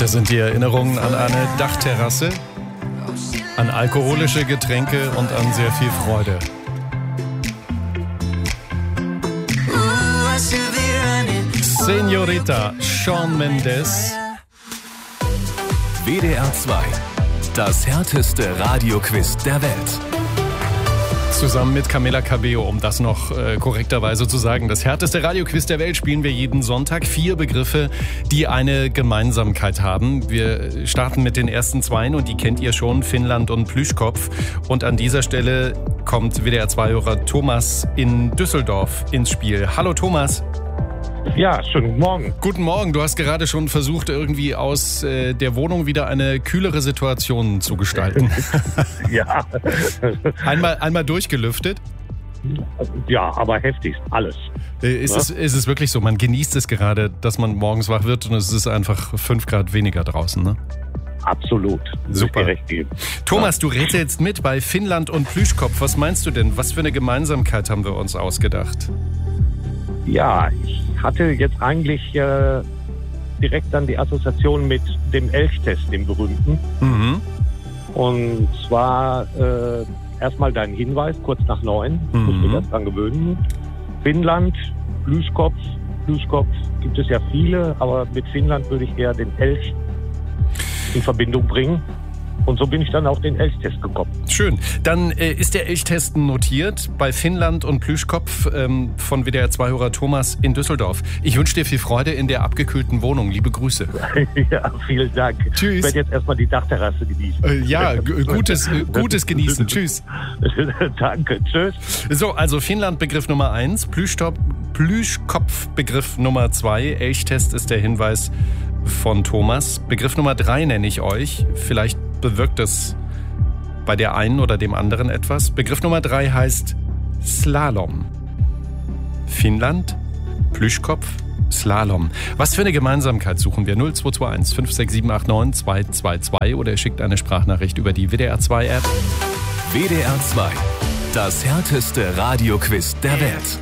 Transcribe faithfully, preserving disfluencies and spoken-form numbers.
Das sind die Erinnerungen an eine Dachterrasse, an alkoholische Getränke und an sehr viel Freude. Señorita Shawn Mendes. W D R zwei, das härteste Radioquiz der Welt. Zusammen mit Camila Cabello, um das noch äh, korrekterweise zu sagen. Das härteste Radioquiz der Welt spielen wir jeden Sonntag. Vier Begriffe, die eine Gemeinsamkeit haben. Wir starten mit den ersten zweien und die kennt ihr schon, Finnland und Plüschkopf. Und an dieser Stelle kommt W D R zwei-Hörer Thomas in Düsseldorf ins Spiel. Hallo Thomas. Ja, schönen guten Morgen. Guten Morgen. Du hast gerade schon versucht, irgendwie aus äh, der Wohnung wieder eine kühlere Situation zu gestalten. Ja. einmal, einmal durchgelüftet? Ja, aber heftigst, alles. Äh, ist, es, ist es wirklich so? Man genießt es gerade, dass man morgens wach wird und es ist einfach fünf Grad weniger draußen, ne? Absolut. Super. Thomas, ja. Du rätselst mit bei Finnland und Plüschkopf. Was meinst du denn? Was für eine Gemeinsamkeit haben wir uns ausgedacht? Ja, ich hatte jetzt eigentlich äh, direkt dann die Assoziation mit dem Elchtest, dem berühmten. Mhm. Und zwar äh, erstmal dein Hinweis, kurz nach neun, Mhm. muss mir das dran gewöhnen. Finnland, Plüschkopf, Plüschkopf gibt es ja viele, aber mit Finnland würde ich eher den Elch in Verbindung bringen. Und so bin ich dann auf den Elchtest gekommen. Schön. Dann äh, ist der Elchtest notiert bei Finnland und Plüschkopf ähm, von W D R zwei-Hörer Thomas in Düsseldorf. Ich wünsche dir viel Freude in der abgekühlten Wohnung. Liebe Grüße. Ja, vielen Dank. Tschüss. Ich werde jetzt erstmal die Dachterrasse genießen. Äh, ja, g- gutes, äh, gutes Genießen. Tschüss. Danke. Tschüss. So, also Finnland Begriff Nummer eins, Plüschtop, Plüschkopf Begriff Nummer zwei, Elchtest ist der Hinweis von Thomas. Begriff Nummer drei nenne ich euch. Vielleicht bewirkt es bei der einen oder dem anderen etwas. Begriff Nummer drei heißt Slalom. Finnland, Plüschkopf, Slalom. Was für eine Gemeinsamkeit suchen wir? null zwei zwei eins fünf sechs sieben acht neun zwei zwei zwei oder ihr schickt eine Sprachnachricht über die W D R zwei App. W D R zwei, das härteste Radioquiz der Welt.